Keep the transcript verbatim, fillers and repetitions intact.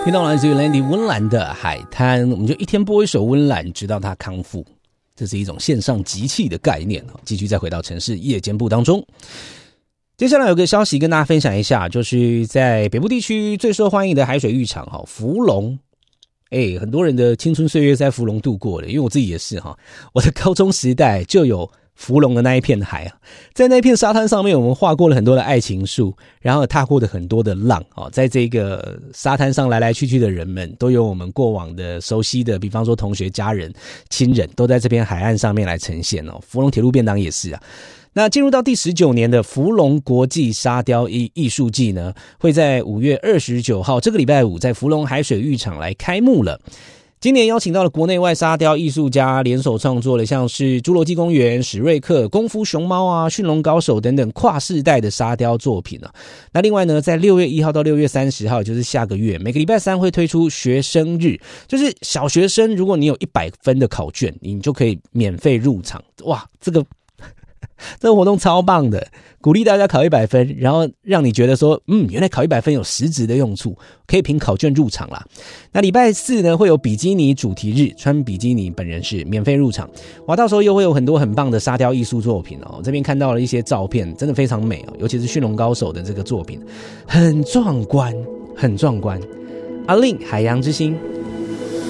听到来自于 Landy 温岚的海滩，我们就一天播一首温岚，直到他康复，这是一种线上集气的概念。继续再回到城市夜间部当中，接下来有个消息跟大家分享一下，就是在北部地区最受欢迎的海水浴场福隆，哎，很多人的青春岁月在福隆度过的，因为我自己也是哈，我的高中时代就有福隆的那一片海啊，在那片沙滩上面，我们画过了很多的爱情树，然后踏过了很多的浪哦，在这个沙滩上来来去去的人们，都有我们过往的熟悉的，比方说同学、家人、亲人，都在这片海岸上面来呈现哦。福隆铁路便当也是啊。那进入到第十九年的福隆国际沙雕艺艺术季呢，会在五月二十九号这个礼拜五在福隆海水浴场来开幕了。今年邀请到了国内外沙雕艺术家联手创作了像是侏罗纪公园、史瑞克、功夫熊猫啊、驯龙高手等等跨世代的沙雕作品啊。那另外呢，在六月一号到六月三十号，就是下个月，每个礼拜三会推出学生日，就是小学生，如果你有一百分的考卷，你就可以免费入场。哇，这个这个活动超棒的，鼓励大家考一百分，然后让你觉得说，嗯，原来考一百分有实质的用处，可以凭考卷入场啦。那礼拜四呢，会有比基尼主题日，穿比基尼本人是免费入场。哇，到时候又会有很多很棒的沙雕艺术作品哦。这边看到了一些照片，真的非常美哦，尤其是驯龙高手的这个作品，很壮观，很壮观。阿令海洋之心。